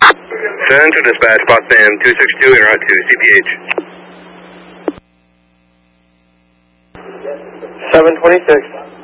Central Dispatch, Potsdam 262 en route to CPH. 726.